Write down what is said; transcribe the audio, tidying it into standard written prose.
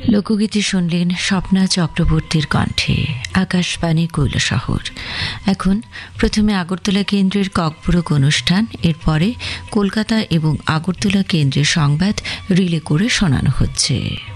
লোকগীতি শুনলেন স্বপ্না চক্রবর্তীর কণ্ঠে। আকাশবাণী কৈলাসহর। এখন প্রথমে আগরতলা কেন্দ্রের ককবুরক অনুষ্ঠান, এরপরে কলকাতা এবং আগরতলা কেন্দ্রের সংবাদ রিলে করে শোনানো হচ্ছে।